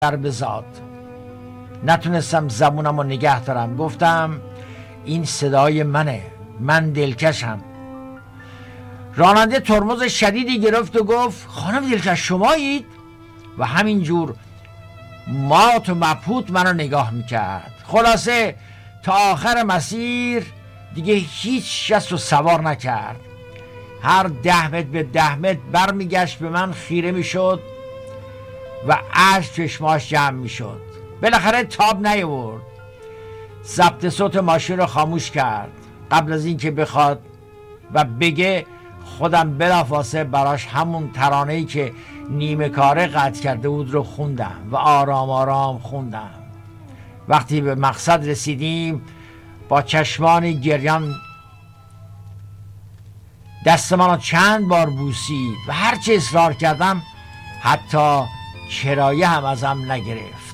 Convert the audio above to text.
در بزاد. نتونستم زبونم رو نگه دارم. گفتم این صدای منه، من دلکشم. راننده ترمز شدیدی گرفت و گفت خانم دلکش شمایید؟ و همینجور مات و مبهوت منو نگاه میکرد. خلاصه تا آخر مسیر دیگه هیچ کس رو سوار نکرد. هر 10 متر به 10 متر برمیگشت به من خیره میشد و اشک چشماش جمع میشد. بالاخره تاب نیاورد، ضبط صوت ماشین رو خاموش کرد. قبل از اینکه بخواد و بگه خودم بلافاصله براش همون ترانه‌ای که نیمه کاره قطع کرده بود رو خوندم و آرام آرام خوندم. وقتی به مقصد رسیدیم با چشمان گریان دست منو چند بار بوسید و هرچه اصرار کردم حتی کرایه هم ازم نگرفت.